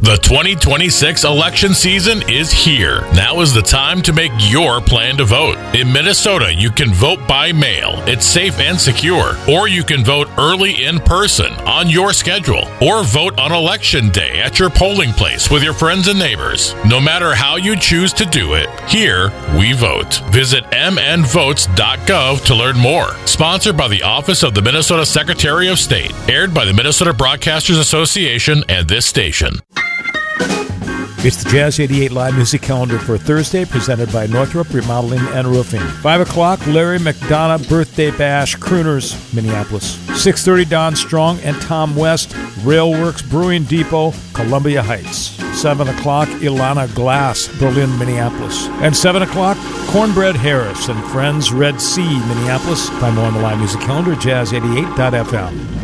The 2026 election season is here. Now is the time to make your plan to vote. In Minnesota, you can vote by mail. It's safe and secure. Or you can vote early in person on your schedule. Or vote on election day at your polling place with your friends and neighbors. No matter how you choose to do it, here we vote. Visit mnvotes.gov to learn more. Sponsored by the Office of the Minnesota Secretary of State. Aired by the Minnesota Broadcasters Association and this station. It's the Jazz 88 live music calendar for Thursday, presented by Northrop Remodeling and Roofing. 5 o'clock, Larry McDonough Birthday Bash, Crooners, Minneapolis. 6:30, Don Strong and Tom West, Railworks Brewing Depot, Columbia Heights. 7 o'clock, Ilana Glass, Berlin, Minneapolis. And 7 o'clock, Cornbread Harris and Friends, Red Sea, Minneapolis. Find more on the live music calendar, jazz88.fm.